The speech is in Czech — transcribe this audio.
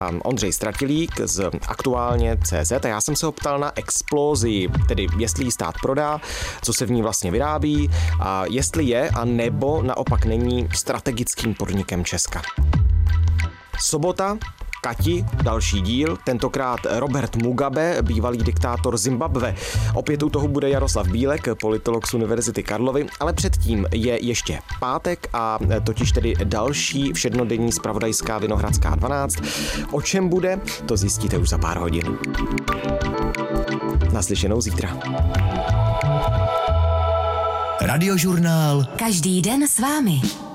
Ondřej Stratilík z Aktuálně CZ a já jsem se ho ptal na Explosii, tedy jestli ji stát prodá, co se v ní vlastně vyrábí a jestli je a nebo naopak není strategickým podnikem Česka. Sobota, Kati, další díl, tentokrát Robert Mugabe, bývalý diktátor Zimbabwe. Opět u toho bude Jaroslav Bílek, politolog z Univerzity Karlovy, ale předtím je ještě pátek a totiž tedy další všednodenní zpravodajská Vinohradská 12. O čem bude, to zjistíte už za pár hodin. Naslyšenou zítra. Radiožurnál. Každý den s vámi.